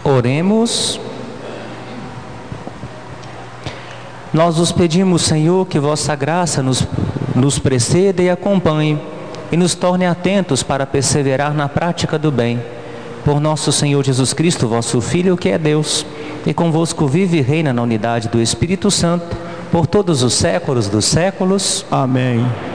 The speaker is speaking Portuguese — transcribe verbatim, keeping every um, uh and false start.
Oremos. Nós os pedimos, Senhor, que vossa graça nos, nos preceda e acompanhe, e nos torne atentos para perseverar na prática do bem. Por nosso Senhor Jesus Cristo, vosso Filho, que é Deus, e convosco vive e reina na unidade do Espírito Santo, por todos os séculos dos séculos. Amém.